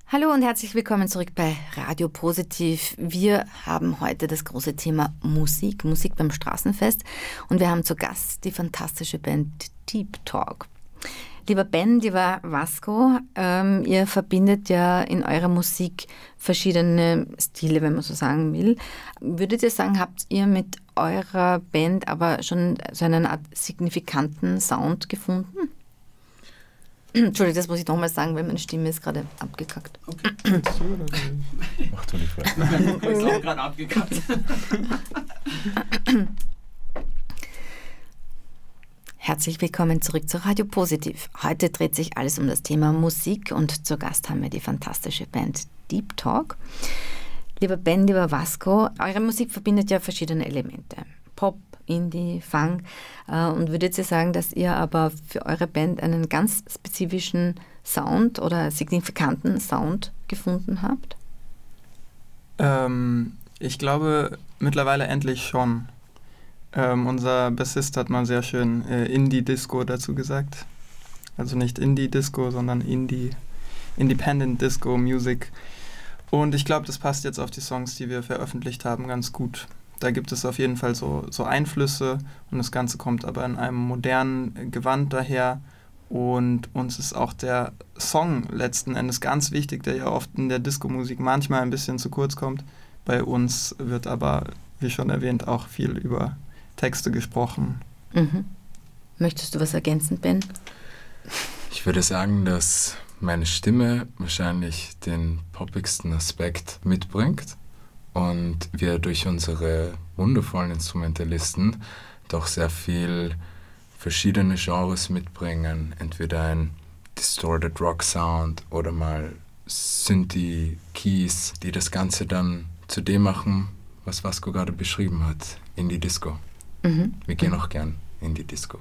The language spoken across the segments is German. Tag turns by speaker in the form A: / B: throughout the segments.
A: Hallo und herzlich willkommen zurück bei Radio Positiv. Wir haben heute das große Thema Musik beim Straßenfest und wir haben zu Gast die fantastische Band Deep Talk. Lieber Ben, lieber Vasco, ihr verbindet ja in eurer Musik verschiedene Stile, wenn man so sagen will. Würdet ihr sagen, habt ihr mit eurer Band aber schon so einen Art signifikanten Sound gefunden? Entschuldigung, das muss ich nochmal sagen, weil meine Stimme ist gerade abgekackt.
B: Okay. Mach du nicht weiter.
C: Ist auch gerade abgekackt.
A: Herzlich willkommen zurück zu Radio Positiv. Heute dreht sich alles um das Thema Musik und zu Gast haben wir die fantastische Band Deep Talk. Lieber Ben, lieber Vasco, eure Musik verbindet ja verschiedene Elemente. Pop, Indie, Funk. Und würdet ihr sagen, dass ihr aber für eure Band einen ganz spezifischen Sound oder signifikanten Sound gefunden habt?
D: Ich glaube mittlerweile endlich schon. Unser Bassist hat mal sehr schön Indie-Disco dazu gesagt. Also nicht Indie-Disco, sondern Independent Disco Music. Und ich glaube, das passt jetzt auf die Songs, die wir veröffentlicht haben, ganz gut. Da gibt es auf jeden Fall so Einflüsse und das Ganze kommt aber in einem modernen Gewand daher. Und uns ist auch der Song letzten Endes ganz wichtig, der ja oft in der Disco-Musik manchmal ein bisschen zu kurz kommt. Bei uns wird aber, wie schon erwähnt, auch viel über Texte gesprochen.
A: Mhm. Möchtest du was ergänzen, Ben?
B: Ich würde sagen, dass meine Stimme wahrscheinlich den poppigsten Aspekt mitbringt und wir durch unsere wundervollen Instrumentalisten doch sehr viel verschiedene Genres mitbringen. Entweder ein Distorted Rock Sound oder mal Synthi Keys, die das Ganze dann zu dem machen, was Vasco gerade beschrieben hat, in die Disco. Mhm. Wir gehen auch gern in die Disco.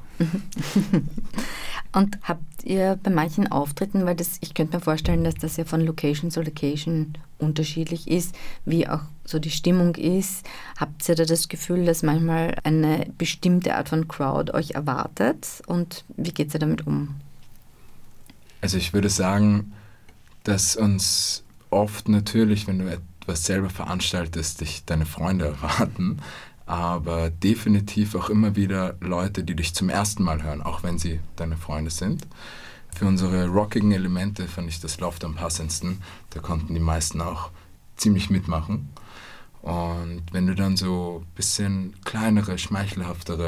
A: Und habt ihr bei manchen Auftritten, weil ich könnte mir vorstellen, dass das ja von Location zu Location unterschiedlich ist, wie auch so die Stimmung ist, habt ihr da das Gefühl, dass manchmal eine bestimmte Art von Crowd euch erwartet und wie geht ihr damit um?
B: Also ich würde sagen, dass uns oft natürlich, wenn du etwas selber veranstaltest, dich deine Freunde erwarten, aber definitiv auch immer wieder Leute, die dich zum ersten Mal hören, auch wenn sie deine Freunde sind. Für unsere rockigen Elemente fand ich das Loft am passendsten. Da konnten die meisten auch ziemlich mitmachen. Und wenn du dann so ein bisschen kleinere, schmeichelhaftere